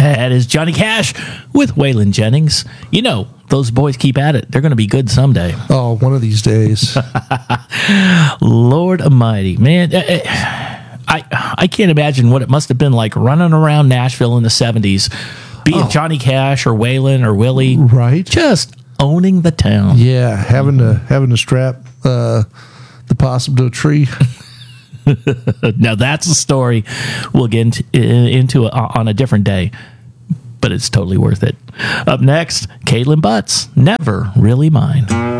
That is Johnny Cash with Waylon Jennings. You know, those boys keep at it. They're going to be good someday. Oh, one of these days. Lord Almighty, man. I can't imagine what it must have been like running around Nashville in the 70s, being Johnny Cash or Waylon or Willie. Right. Just owning the town. Yeah, having to strap the possum to a tree. Now that's a story we'll get into on a different day, but it's totally worth it. Up next, Caitlin Butts, Never Really Mine.